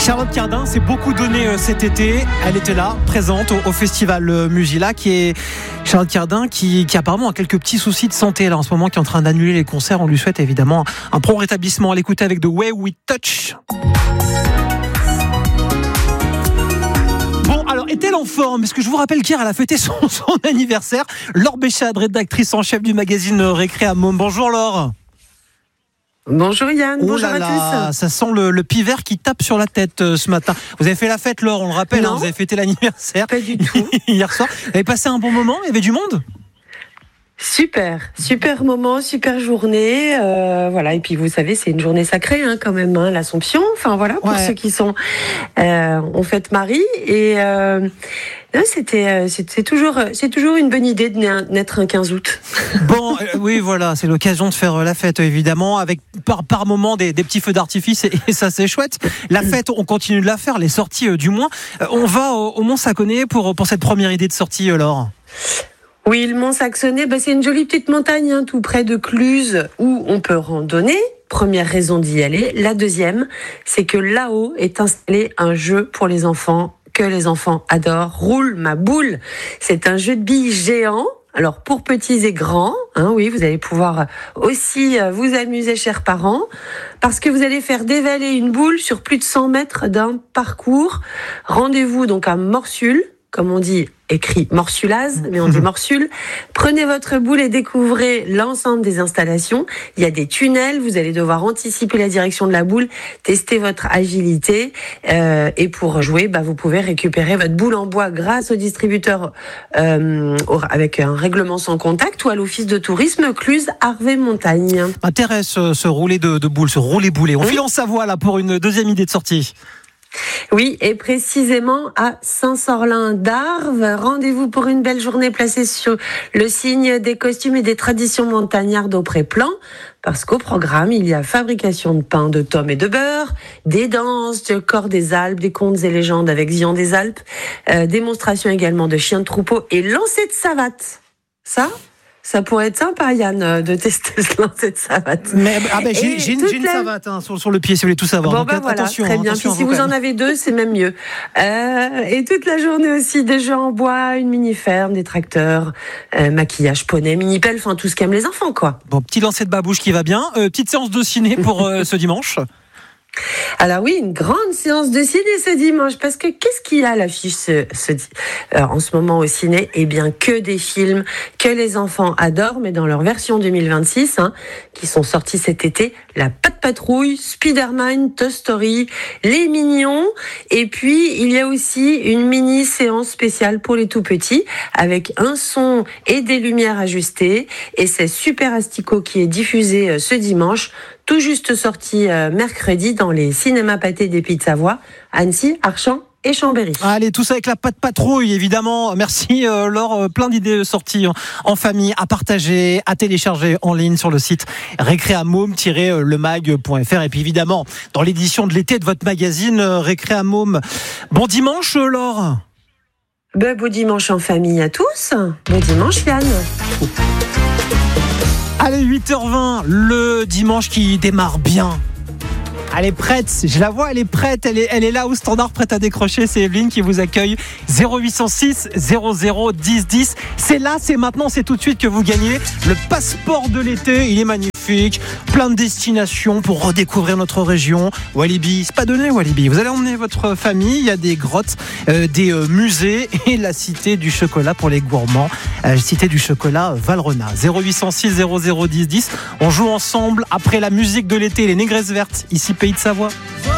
Charlotte Cardin s'est beaucoup donné cet été. Elle était là, présente au festival Musila, qui est Charlotte Cardin qui apparemment a quelques petits soucis de santé là en ce moment, qui est en train d'annuler les concerts. On lui souhaite évidemment un prompt rétablissement. À l'écouter avec The Way We Touch. Bon, alors, est-elle en forme? Parce que je vous rappelle qu'hier, elle a fêté son anniversaire. Laure Béchade, rédactrice en chef du magazine Récré à Môme. Bonjour Laure. Bonjour Yann, bonjour à tous. Ça sent le pivert qui tape sur la tête ce matin. Vous avez fait la fête Laure, on le rappelle, vous avez fêté l'anniversaire. Pas du tout. Hier soir. Vous avez passé un bon moment, il y avait du monde? Super moment, super journée, voilà. Et puis vous savez, c'est une journée sacrée quand même, l'Assomption. Enfin voilà, pour ceux qui sont on fête Marie et c'est toujours une bonne idée de naître un 15 août. Bon, oui, voilà, c'est l'occasion de faire la fête évidemment, avec par moment des petits feux d'artifice et ça c'est chouette. La fête, on continue de la faire, les sorties du Mont. On va au Mont-Saconnet pour cette première idée de sortie, Laure. Oui, le Mont-Saconnet, c'est une jolie petite montagne tout près de Cluses où on peut randonner. Première raison d'y aller. La deuxième, c'est que là-haut est installé un jeu pour les enfants que les enfants adorent. Roule ma boule. C'est un jeu de billes géant. Alors pour petits et grands, oui, vous allez pouvoir aussi vous amuser, chers parents, parce que vous allez faire dévaler une boule sur plus de 100 mètres d'un parcours. Rendez-vous donc à Morsul, comme on dit, écrit Morsulaz, mais on dit Morsul. Prenez votre boule et découvrez l'ensemble des installations. Il y a des tunnels, vous allez devoir anticiper la direction de la boule, tester votre agilité, et pour jouer, vous pouvez récupérer votre boule en bois grâce au distributeur avec un règlement sans contact ou à l'office de tourisme Cluses Harvey Montagne. M'intéresse ce rouler de boule, ce rouler boulet. On file en Savoie là pour une deuxième idée de sortie. Oui, et précisément à Saint-Sorlin-d'Arves. Rendez-vous pour une belle journée placée sur le signe des costumes et des traditions montagnardes au Pré-Plan. Parce qu'au programme, il y a fabrication de pain de tome et de beurre, des danses, de corps des Alpes, des contes et légendes avec Zion des Alpes, démonstration également de chiens de troupeau et lancer de savates. Ça pourrait être sympa, Yann, de tester ce lancer de savate. J'ai une savate sur le pied, si vous voulez tout savoir. Bon, donc, voilà, attention, très bien. attention Puis si vous en avez deux, c'est même mieux. Et toute la journée aussi, des jeux en bois, une mini-ferme, des tracteurs, maquillage poney, mini-pelle, enfin tout ce qu'aiment les enfants, quoi. Bon, petit lancer de babouche qui va bien. Petite séance de ciné pour ce dimanche. Alors oui, une grande séance de ciné ce dimanche, parce que qu'est-ce qu'il y a à l'affiche en ce moment au ciné? Eh bien, que des films que les enfants adorent, mais dans leur version 2026, qui sont sortis cet été. La Patte Patrouille, Spider-Man, Toy Story, Les Mignons, et puis il y a aussi une mini séance spéciale pour les tout petits, avec un son et des lumières ajustées, et c'est Super Asticot qui est diffusé ce dimanche, tout juste sorti mercredi dans les cinémas Pathé des Pays de Savoie, Annecy, Archamps et Chambéry. Allez, tout ça avec la Patte Patrouille, évidemment. Merci Laure, plein d'idées sorties en famille à partager, à télécharger en ligne sur le site récréamôme-lemag.fr. Et puis évidemment, dans l'édition de l'été de votre magazine Récré à Môme. Bon dimanche Laure. Beau dimanche en famille à tous. Bon dimanche Yann. Allez, 8h20, le dimanche qui démarre bien. Elle est prête, je la vois, elle est prête, elle est là au standard, prête à décrocher. C'est Evelyne qui vous accueille. 0806 00 10 10. C'est là, c'est maintenant, c'est tout de suite que vous gagnez le passeport de l'été. Il est magnifique, plein de destinations pour redécouvrir notre région. Walibi, c'est pas donné Walibi. Vous allez emmener votre famille, il y a des grottes, des musées et la cité du chocolat pour les gourmands. Cité du chocolat Valrhona. 0806 00 10 10. On joue ensemble après la musique de l'été, les Négresses Vertes, ici Pays de Savoie.